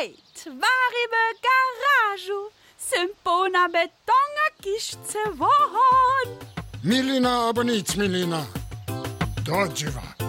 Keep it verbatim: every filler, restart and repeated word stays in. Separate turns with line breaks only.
Leit, varime garaju, sympona betonga kiszce won.
Milina, aber nichts, Milina. Dodživa.